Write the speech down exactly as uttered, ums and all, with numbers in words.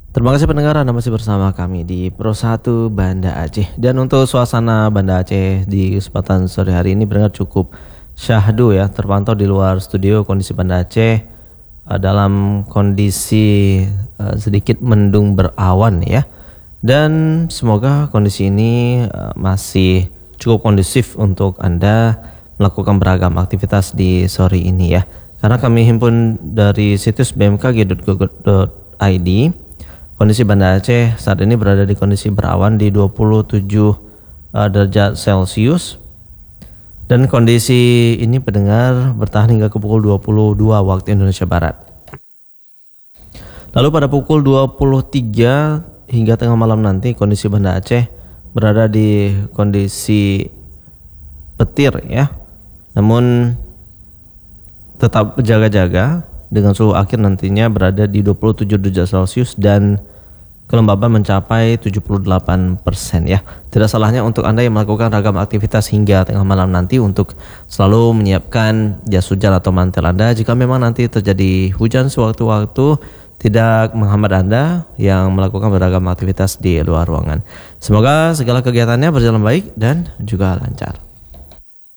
Terima kasih pendengar, Anda masih bersama kami di Pro satu Banda Aceh. Dan untuk suasana Banda Aceh di kesempatan sore hari ini benar cukup syahdu ya. Terpantau di luar studio kondisi Banda Aceh uh, dalam kondisi uh, sedikit mendung berawan ya. Dan semoga kondisi ini uh, masih cukup kondusif untuk Anda melakukan beragam aktivitas di sore ini ya. Karena kami himpun dari situs b m k g dot go dot i d, kondisi Banda Aceh saat ini berada di kondisi berawan di dua puluh tujuh uh, derajat Celcius. Dan kondisi ini pendengar bertahan hingga ke pukul dua puluh dua waktu Indonesia Barat. Lalu pada pukul dua puluh tiga hingga tengah malam nanti kondisi Banda Aceh berada di kondisi petir ya. Namun tetap jaga-jaga dengan suhu akhir nantinya berada di dua puluh tujuh derajat Celcius dan kelembaban mencapai tujuh puluh delapan persen ya. Tidak salahnya untuk Anda yang melakukan ragam aktivitas hingga tengah malam nanti untuk selalu menyiapkan jas hujan atau mantel Anda jika memang nanti terjadi hujan sewaktu-waktu, tidak menghambat Anda yang melakukan beragam aktivitas di luar ruangan. Semoga segala kegiatannya berjalan baik dan juga lancar.